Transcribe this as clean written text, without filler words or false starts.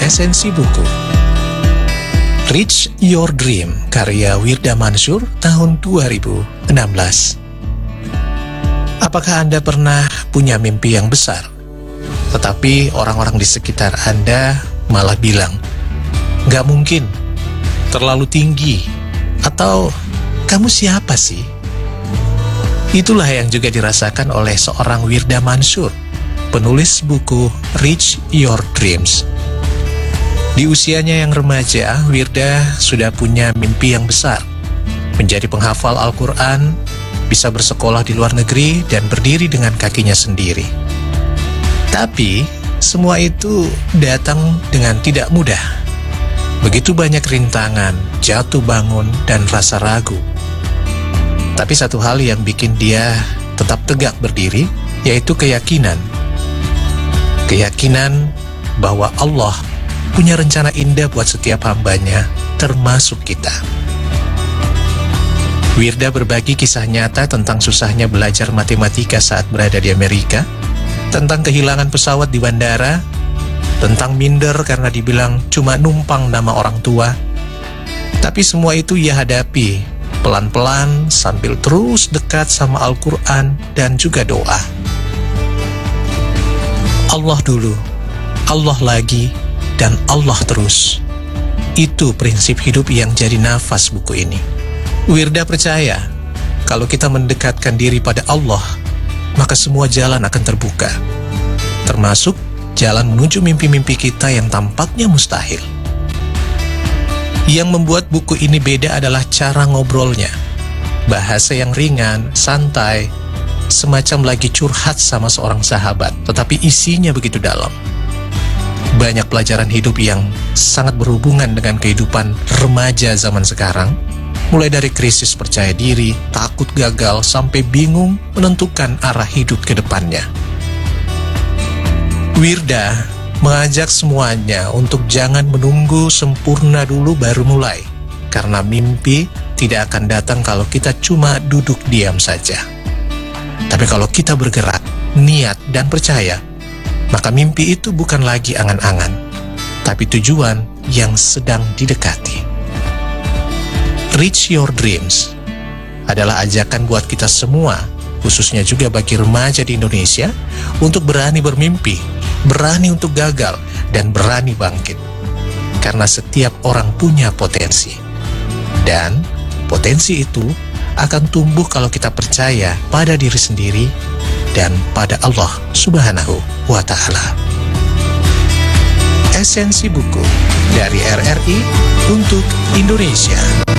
Esensi Buku. Reach Your Dream, karya Wirda Mansur, tahun 2016. Apakah Anda pernah punya mimpi yang besar, tetapi orang-orang di sekitar Anda malah bilang, "Gak mungkin, terlalu tinggi," atau "Kamu siapa sih?" Itulah yang juga dirasakan oleh seorang Wirda Mansur, penulis buku Reach Your Dreams. Di usianya yang remaja, Wirda sudah punya mimpi yang besar, menjadi penghafal Al-Quran, bisa bersekolah di luar negeri, dan berdiri dengan kakinya sendiri. Tapi, semua itu datang dengan tidak mudah. Begitu banyak rintangan, jatuh bangun, dan rasa ragu. Tapi satu hal yang bikin dia tetap tegak berdiri, yaitu keyakinan. Keyakinan bahwa Allah punya rencana indah buat setiap hambanya, termasuk kita. Wirda berbagi kisah nyata tentang susahnya belajar matematika saat berada di Amerika, tentang kehilangan pesawat di bandara, tentang minder karena dibilang cuma numpang nama orang tua. Tapi semua itu ia hadapi pelan-pelan sambil terus dekat sama Al-Quran dan juga doa. Allah dulu, Allah lagi, dan Allah terus. Itu prinsip hidup yang jadi nafas buku ini. Wirda percaya, kalau kita mendekatkan diri pada Allah, maka semua jalan akan terbuka, termasuk jalan menuju mimpi-mimpi kita yang tampaknya mustahil. Yang membuat buku ini beda adalah cara ngobrolnya. Bahasa yang ringan, santai, semacam lagi curhat sama seorang sahabat, tetapi isinya begitu dalam. Banyak pelajaran hidup yang sangat berhubungan dengan kehidupan remaja zaman sekarang, mulai dari krisis percaya diri, takut gagal, sampai bingung menentukan arah hidup ke depannya. Wirda mengajak semuanya untuk jangan menunggu sempurna dulu baru mulai, karena mimpi tidak akan datang kalau kita cuma duduk diam saja. Tapi kalau kita bergerak, niat, dan percaya, maka mimpi itu bukan lagi angan-angan, tapi tujuan yang sedang didekati. Reach Your Dreams adalah ajakan buat kita semua, khususnya juga bagi remaja di Indonesia, untuk berani bermimpi, berani untuk gagal, dan berani bangkit. Karena setiap orang punya potensi. Dan potensi itu akan tumbuh kalau kita percaya pada diri sendiri dan pada Allah Subhanahu wa Ta'ala. Esensi Buku dari RRI untuk Indonesia.